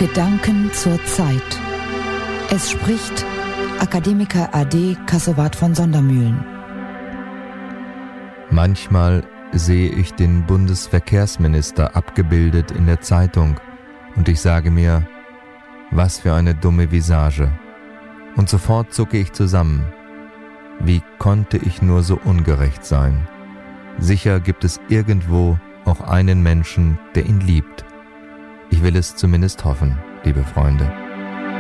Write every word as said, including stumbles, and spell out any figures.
Gedanken zur Zeit. Es spricht Akademiker A D Kassowat von Sondermühlen. Manchmal sehe ich den Bundesverkehrsminister abgebildet in der Zeitung und ich sage mir, was für eine dumme Visage. Und sofort zucke ich zusammen. Wie konnte ich nur so ungerecht sein? Sicher gibt es irgendwo auch einen Menschen, der ihn liebt. Ich will es zumindest hoffen, liebe Freunde.